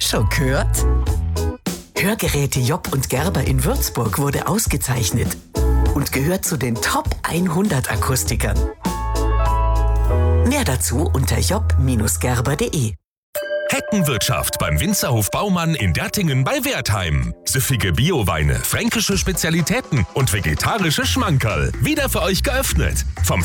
Schon gehört? Hörgeräte Job und Gerber in Würzburg wurde ausgezeichnet und gehört zu den Top 100 Akustikern. Mehr dazu unter job-gerber.de. Heckenwirtschaft beim Winzerhof Baumann in Dertingen bei Wertheim. Süffige Bioweine, fränkische Spezialitäten und vegetarische Schmankerl. Wieder für euch geöffnet. Vom